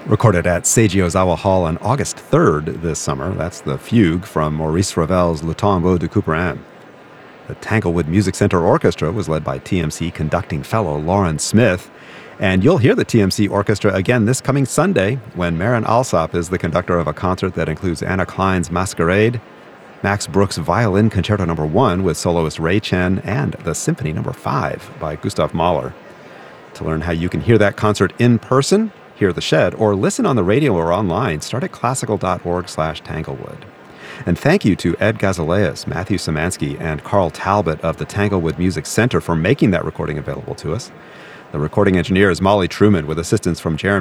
Recorded at Seiji Ozawa Hall on August 3rd this summer, that's the fugue from Maurice Ravel's Le Tombeau de Couperin. The Tanglewood Music Center Orchestra was led by TMC conducting fellow Lauren Smith. And you'll hear the TMC Orchestra again this coming Sunday when Marin Alsop is the conductor of a concert that includes Anna Klein's Masquerade, Max Bruch's Violin Concerto No. 1 with soloist Ray Chen, and the Symphony No. 5 by Gustav Mahler. To learn how you can hear that concert in person, hear the Shed, or listen on the radio or online, start at classical.org/Tanglewood. And thank you to Ed Gazaleas, Matthew Szymanski, and Carl Talbot of the Tanglewood Music Center for making that recording available to us. The recording engineer is Molly Truman with assistance from Jeremy